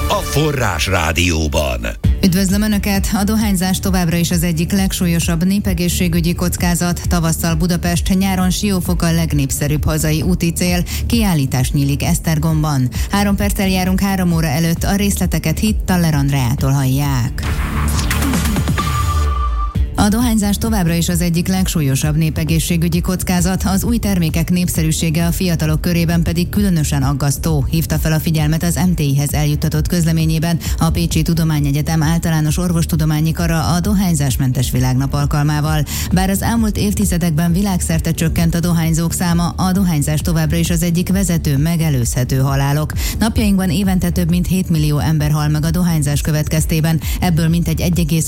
a Forrás Rádióban. Üdvözlöm Önöket! A dohányzás továbbra is az egyik legsúlyosabb népegészségügyi kockázat. Tavasszal Budapest, nyáron Siófok a legnépszerűbb hazai úti cél. Kiállítás nyílik Esztergomban. 3 perccel járunk 3 óra előtt, a részleteket Taller Andreától hallják. A dohányzás továbbra is az egyik legsúlyosabb népegészségügyi kockázat, az új termékek népszerűsége a fiatalok körében pedig különösen aggasztó, hívta fel a figyelmet az MTI-hez eljuttatott közleményében a Pécsi Tudományegyetem Általános Orvostudományi Kara a Dohányzásmentes Világnap alkalmával. Bár az elmúlt évtizedekben világszerte csökkent a dohányzók száma, a dohányzás továbbra is az egyik vezető, megelőzhető halálok. Napjainkban évente több mint 7 millió ember hal meg a dohányzás következtében, ebből mintegy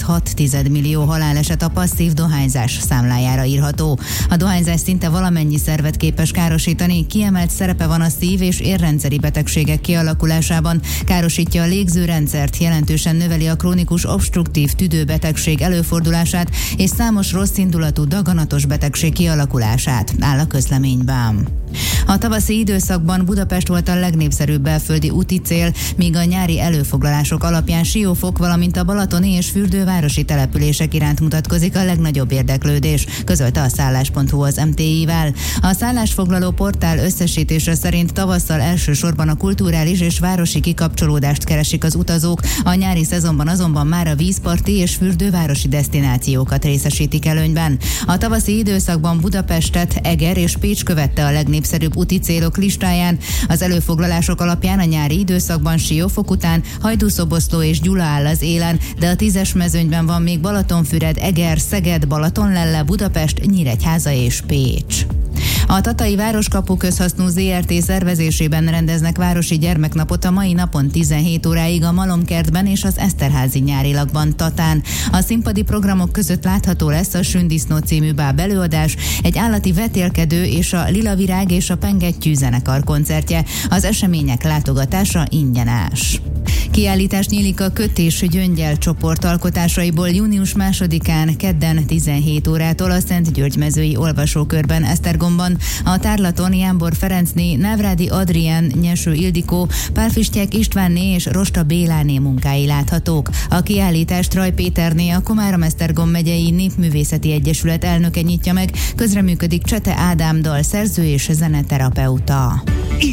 1,6 millió haláleset a passzív dohányzás számlájára írható. A dohányzás szinte valamennyi szervet képes károsítani, kiemelt szerepe van a szív- és érrendszeri betegségek kialakulásában, károsítja a légzőrendszert, jelentősen növeli a krónikus obstruktív tüdőbetegség előfordulását és számos rosszindulatú daganatos betegség kialakulását, áll a közleményben. A tavaszi időszakban Budapest volt a legnépszerűbb belföldi úti cél, míg a nyári előfoglalások alapján Siófok, valamint a balatoni és fürdővárosi települések iránt mutatkozik a legnagyobb érdeklődés, közölte a szállás.hu az MTI-vel. A szállásfoglaló portál összesítése szerint tavasszal elsősorban a kulturális és városi kikapcsolódást keresik az utazók, a nyári szezonban azonban már a vízparti és fürdővárosi desztinációkat részesítik előnyben. A tavaszi időszakban Budapestet, Eger és Pécs követte a legnépszerűbb úti célok listáján. Az előfoglalások alapján a nyári időszakban Siófok után Hajdúszoboszló és Gyula áll az élen, de a 10-es mezőnyben van még Balatonfüred, Eger, Szeged, Balatonlelle, Budapest, Nyíregyháza és Pécs. A Tatai Városkapu Közhasznú ZRT szervezésében rendeznek városi gyermeknapot a mai napon 17 óráig a Malomkertben és az Eszterházy nyárilakban Tatán. A színpadi programok között látható lesz a Sündisznó című báb előadás, egy állati vetélkedő és a Lila Virág és a Pengettyű zenekar koncertje. Az események látogatása ingyenes. Kiállítás nyílik a Kötés Gyöngyel csoport alkotásaiból június 2-án kedden 17 órától a Szent György-mezői olvasókörben Esztergomban. A tárlaton Jámbor Ferencné, Návrádi Adrien, Nyeső Ildikó, Pálfistyák Istvánné és Rosta Béláné munkái láthatók. A kiállítást Raj Péterné, a Komárom-Esztergom megyei Népművészeti Egyesület elnöke nyitja meg, közreműködik Csete Ádám dalszerző és zeneterapeuta.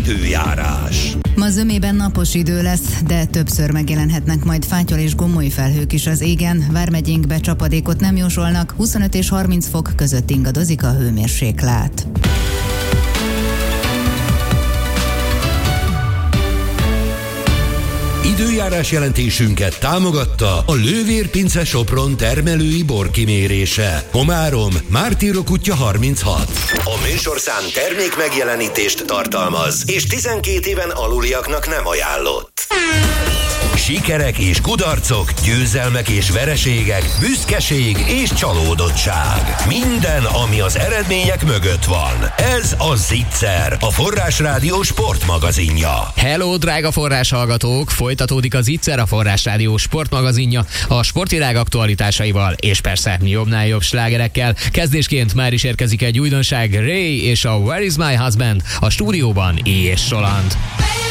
Időjárás. Ma zömében napos idő lesz, de többször megjelenhetnek majd fátyol és gomoly felhők is az égen. Vármegyénkbe csapadékot nem jósolnak, 25 és 30 fok között ingadozik a hőmérséklet. Időjárás jelentésünket támogatta a Lővér Pince Sopron termelői borkimérése. Komárom, Mártírok útja 36. A műsorszám termék megjelenítést tartalmaz, és 12 éven aluliaknak nem ajánlott. Sikerek és kudarcok, győzelmek és vereségek, büszkeség és csalódottság. Minden, ami az eredmények mögött van. Ez a Zicser, a Forrás Rádió sportmagazinja. Hello, drága Forrás hallgatók! Folytatódik a Zicser, a Forrás Rádió sportmagazinja a sportvilág aktualitásaival és persze jobbnál jobb slágerekkel. Kezdésként már is érkezik egy újdonság, Ray és a Where is my husband, a stúdióban és Roland.